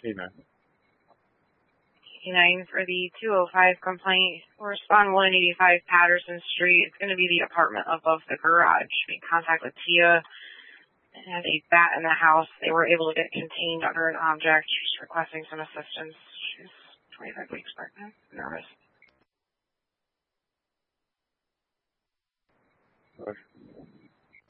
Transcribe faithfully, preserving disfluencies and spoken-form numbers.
Amen. nine for the two oh five complaint. Respond one eighty-five Patterson Street. It's going to be the apartment above the garage. Make contact with Tia. It has a bat in the house. They were able to get contained under an object. She's requesting some assistance. She's twenty-five weeks pregnant. Nervous. Okay.